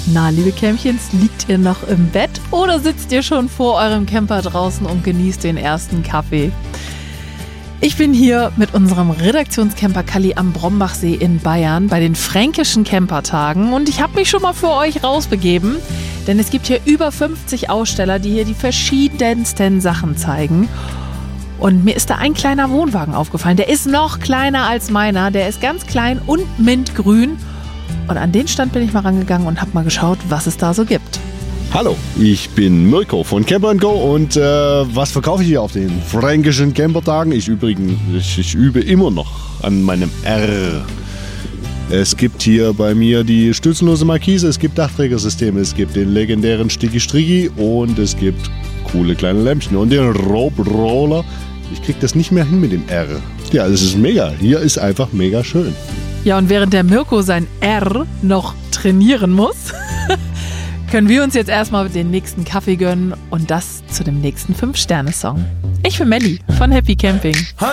Na, liebe Kämpchens, liegt ihr noch im Bett oder sitzt ihr schon vor eurem Camper draußen und genießt den ersten Kaffee? Ich bin hier mit unserem Redaktionscamper Kalli am Brombachsee in Bayern bei den Fränkischen Campertagen und ich habe mich schon mal für euch rausbegeben, denn es gibt hier über 50 Aussteller, die hier die verschiedensten Sachen zeigen. Und mir ist da ein kleiner Wohnwagen aufgefallen. Der ist noch kleiner als meiner. Der ist ganz klein und mintgrün. Und an den Stand bin ich mal rangegangen und habe mal geschaut, was es da so gibt. Hallo, ich bin Mirko von Camper & Go und was verkaufe ich hier auf den Fränkischen Campertagen? Ich übe immer noch an meinem R. Es gibt hier bei mir die stützenlose Markise, es gibt Dachträgersysteme, es gibt den legendären Sticky Stricky und es gibt coole kleine Lämpchen und den Rope Roller. Ich krieg das nicht mehr hin mit dem R. Ja, das ist mega. Hier ist einfach mega schön. Ja, und während der Mirko sein R noch trainieren muss, können wir uns jetzt erstmal den nächsten Kaffee gönnen und das zu dem nächsten 5-Sterne-Song. Ich bin Melli von Happy Camping.